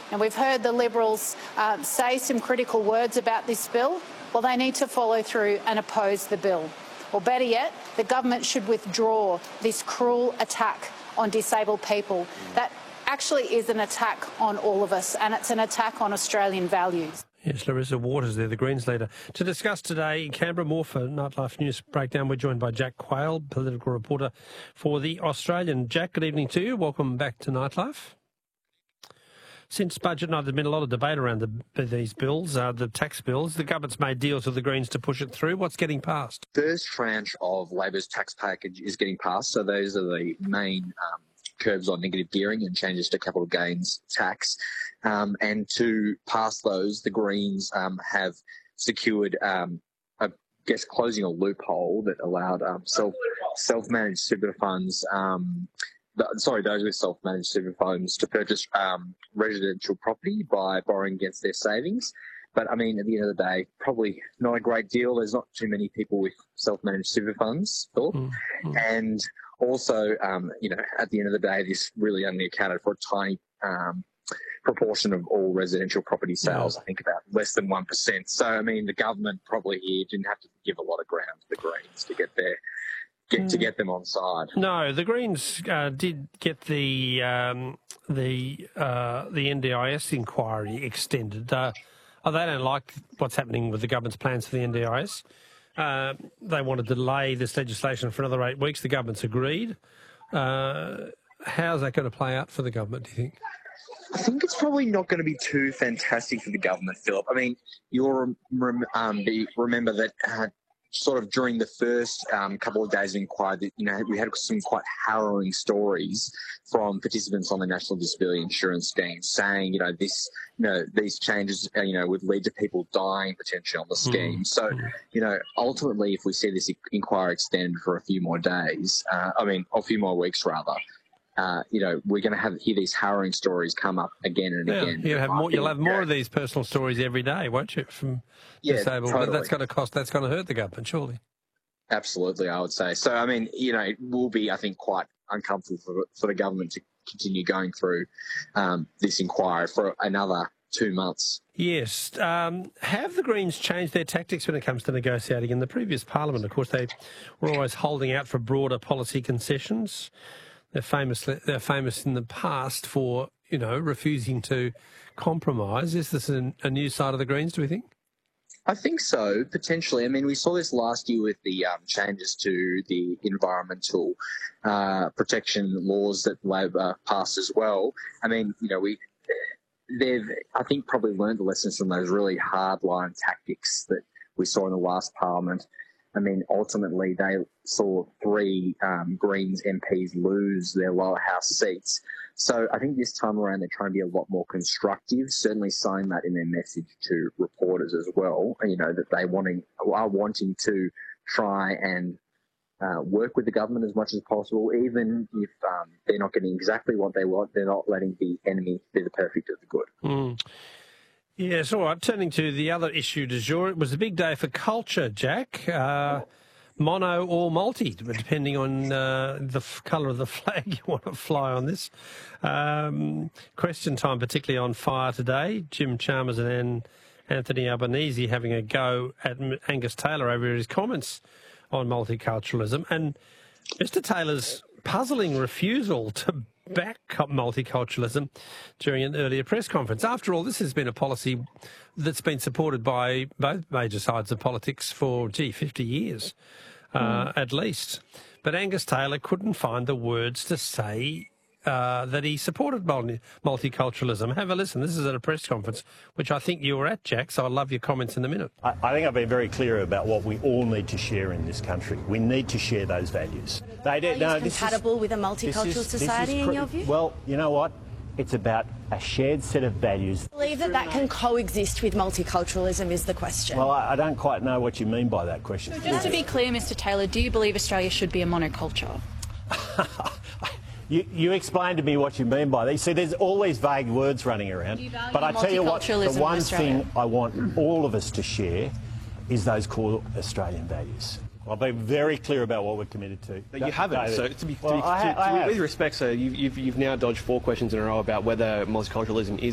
And we've heard the Liberals say some critical words about this bill. Well, they need to follow through and oppose the bill. Or better yet, the government should withdraw this cruel attack on disabled people. That actually is an attack on all of us, and it's an attack on Australian values. Yes, Larissa Waters there, the Greens leader. To discuss today in Canberra, more for Nightlife News Breakdown, we're joined by Jack Quayle, political reporter for The Australian. Jack, good evening to you. Welcome back to Nightlife. Since budget night, there's been a lot of debate around these bills, the tax bills. The government's made deals with the Greens to push it through. What's getting passed? First tranche of Labor's tax package is getting passed, so those are the main curbs on negative gearing and changes to capital gains tax. And to pass those, the Greens have secured, closing a loophole that allowed self-managed super funds, those with self-managed super funds to purchase residential property by borrowing against their savings. But, I mean, at the end of the day, probably not a great deal. There's not too many people with self-managed super funds, Philip. And also, at the end of the day, this really only accounted for a tiny proportion of all residential property sales, I think about less than 1%. So, I mean, the government probably here didn't have to give a lot of ground to the Greens to get them on side. No, the Greens did get the NDIS inquiry extended. They don't like what's happening with the government's plans for the NDIS. They want to delay this legislation for another 8 weeks. The government's agreed. How's that going to play out for the government, do you think? I think it's probably not going to be too fantastic for the government, Philip. I mean, you'll remember that sort of during the first couple of days of inquiry, we had some quite harrowing stories from participants on the National Disability Insurance Scheme saying, these changes, would lead to people dying potentially on the scheme. So, ultimately, if we see this inquiry extended for a few more days, a few more weeks rather, we're going to hear these harrowing stories come up again and again. You'll have more of these personal stories every day, won't you, from disabled? Totally. But that's going to hurt the government, surely. Absolutely, I would say. So, I mean, it will be, I think, quite uncomfortable for the government to continue going through this inquiry for another 2 months. Yes. Have the Greens changed their tactics when it comes to negotiating? In the previous Parliament, of course, they were always holding out for broader policy concessions. They're famous in the past for, refusing to compromise. Is this a new side of the Greens, do we think? I think so, potentially. I mean, we saw this last year with the changes to the environmental protection laws that Labor passed as well. I mean, they've, I think, probably learned the lessons from those really hard-line tactics that we saw in the last Parliament. I mean, ultimately, they saw 3 Greens MPs lose their lower house seats. So I think this time around they're trying to be a lot more constructive, certainly saying that in their message to reporters as well, that they are wanting to try and work with the government as much as possible, even if they're not getting exactly what they want. They're not letting the enemy be the perfect of the good. Yes, all right. Turning to the other issue du jour, it was a big day for culture, Jack. Mono or multi, depending on the colour of the flag you want to fly on this. Question time particularly on fire today. Jim Chalmers and Anthony Albanese having a go at Angus Taylor over his comments on multiculturalism. And Mr Taylor's puzzling refusal to back multiculturalism during an earlier press conference. After all, this has been a policy that's been supported by both major sides of politics for, 50 years at least. But Angus Taylor couldn't find the words to say that he supported multiculturalism. Have a listen. This is at a press conference, which I think you were at, Jack, so I'll love your comments in a minute. I think I've been very clear about what we all need to share in this country. We need to share those values. Are you compatible with a multicultural society in your view? Well, you know what? It's about a shared set of values. I believe that can coexist with multiculturalism is the question. Well, I don't quite know what you mean by that question. So just to be clear, Mr Taylor, do you believe Australia should be a monoculture? You explain to me what you mean by that. You see, there's all these vague words running around. But I tell you what, the one thing I want all of us to share is those core Australian values. I've been very clear about what we're committed to. But you haven't. So with respect, so you've now dodged 4 questions in a row about whether multiculturalism is